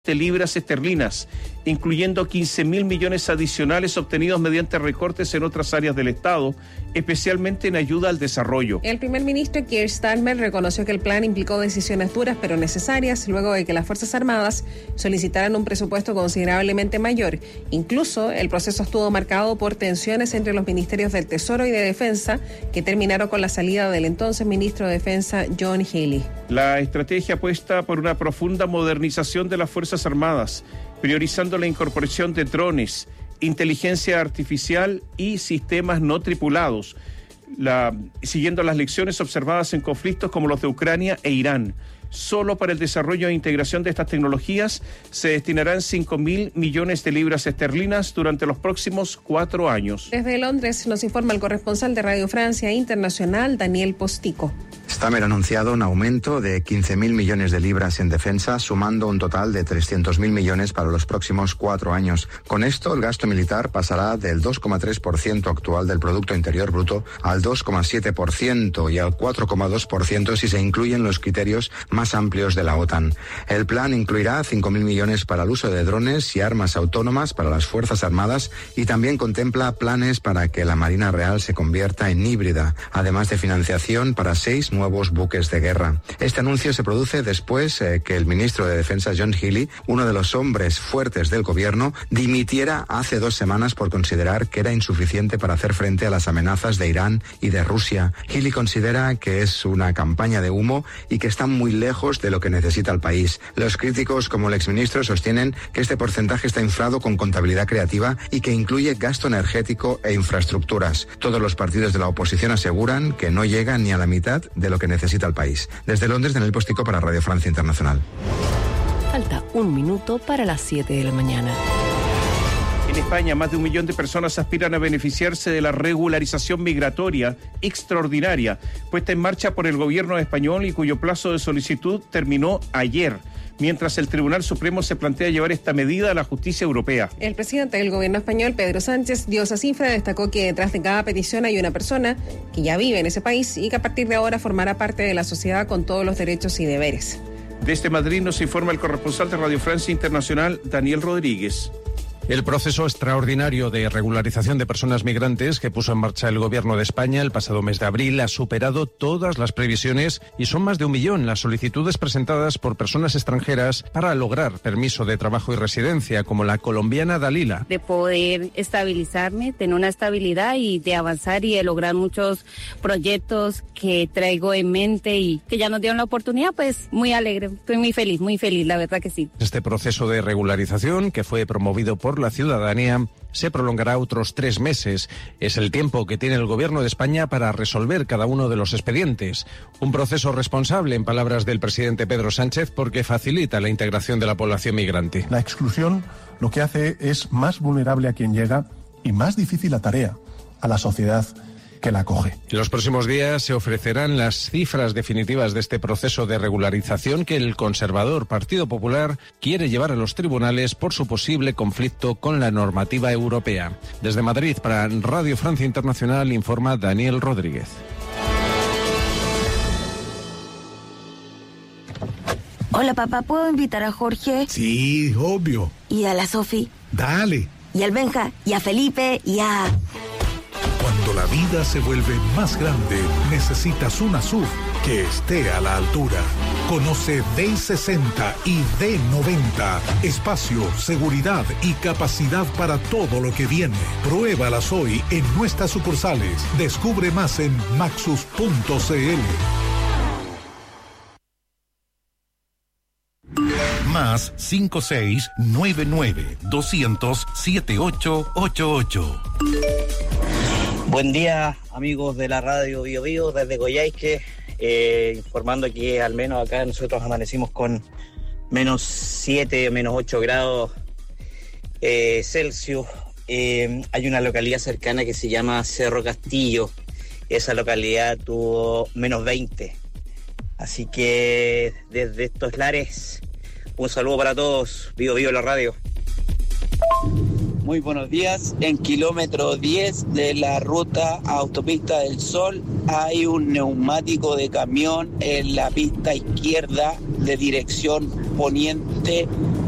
de libras esterlinas, incluyendo 15.000 millones adicionales obtenidos mediante recortes en otras áreas del Estado, especialmente en ayuda al desarrollo. El primer ministro Keir Starmer reconoció que el plan implicó decisiones duras pero necesarias luego de que las Fuerzas Armadas solicitaran un presupuesto considerablemente mayor. Incluso el proceso estuvo marcado por tensiones entre los ministerios del Tesoro y de Defensa, que terminaron con la salida del entonces ministro de Defensa John Healey. La estrategia apuesta por una profunda modernización de las Fuerzas Armadas, priorizando la incorporación de drones, inteligencia artificial y sistemas no tripulados, siguiendo las lecciones observadas en conflictos como los de Ucrania e Irán. Solo para el desarrollo e integración de estas tecnologías se destinarán 5.000 millones de libras esterlinas durante los próximos 4 años. Desde Londres nos informa el corresponsal de Radio Francia Internacional, Daniel Postico. Starmer ha anunciado un aumento de 15.000 millones de libras en defensa, sumando un total de 300.000 millones para los próximos 4 años. Con esto, el gasto militar pasará del 2,3% actual del Producto Interior Bruto al 2,7% y al 4,2% si se incluyen los criterios más amplios de la OTAN. El plan incluirá 5.000 millones para el uso de drones y armas autónomas para las Fuerzas Armadas y también contempla planes para que la Marina Real se convierta en híbrida, además de financiación para 6 nuevos buques de guerra. Este anuncio se produce después que el ministro de Defensa John Healey, uno de los hombres fuertes del gobierno, dimitiera hace 2 semanas por considerar que era insuficiente para hacer frente a las amenazas de Irán y de Rusia. Healey considera que es una campaña de humo y que está muy lejos de lo que necesita el país. Los críticos, como el exministro, sostienen que este porcentaje está inflado con contabilidad creativa y que incluye gasto energético e infraestructuras. Todos los partidos de la oposición aseguran que no llega ni a la mitad de lo que necesita el país. Desde Londres, Daniel Postico para Radio Francia Internacional. Falta 1 minuto para las 7 de la mañana. En España, más de 1 millón de personas aspiran a beneficiarse de la regularización migratoria extraordinaria puesta en marcha por el gobierno español y cuyo plazo de solicitud terminó ayer, mientras el Tribunal Supremo se plantea llevar esta medida a la justicia europea. El presidente del gobierno español, Pedro Sánchez, dio esa cifra y destacó que detrás de cada petición hay una persona que ya vive en ese país y que a partir de ahora formará parte de la sociedad con todos los derechos y deberes. Desde Madrid nos informa el corresponsal de Radio Francia Internacional, Daniel Rodríguez. El proceso extraordinario de regularización de personas migrantes que puso en marcha el Gobierno de España el pasado mes de abril ha superado todas las previsiones y son más de 1 millón las solicitudes presentadas por personas extranjeras para lograr permiso de trabajo y residencia, como la colombiana Dalila. De poder estabilizarme, tener una estabilidad y de avanzar y de lograr muchos proyectos que traigo en mente y que ya nos dieron la oportunidad, pues muy alegre, estoy muy feliz, la verdad que sí. Este proceso de regularización, que fue promovido por la ciudadanía, se prolongará otros 3 meses. Es el tiempo que tiene el Gobierno de España para resolver cada uno de los expedientes. Un proceso responsable, en palabras del presidente Pedro Sánchez, porque facilita la integración de la población migrante. La exclusión lo que hace es más vulnerable a quien llega y más difícil la tarea a la sociedad que la acoge. En los próximos días se ofrecerán las cifras definitivas de este proceso de regularización que el conservador Partido Popular quiere llevar a los tribunales por su posible conflicto con la normativa europea. Desde Madrid, para Radio Francia Internacional, informa Daniel Rodríguez. Hola, papá, ¿puedo invitar a Jorge? Sí, obvio. ¿Y a la Sofi? Dale. ¿Y al Benja? ¿Y a Felipe? ¿Y a...? Cuando la vida se vuelve más grande, necesitas una SUV que esté a la altura. Conoce D60 y D90. Espacio, seguridad y capacidad para todo lo que viene. Pruébalas hoy en nuestras sucursales. Descubre más en maxus.cl. Más 5699-200-7888. Buen día, amigos de la radio Bio Bio, desde Coyhaique, informando que al menos acá nosotros amanecimos con menos 7 o menos 8 grados Celsius. Hay una localidad cercana que se llama Cerro Castillo. Esa localidad tuvo menos 20. Así que desde estos lares, un saludo para todos. Bio Bio la radio. Muy buenos días. En kilómetro 10 de la ruta Autopista del Sol hay un neumático de camión en la pista izquierda de dirección poniente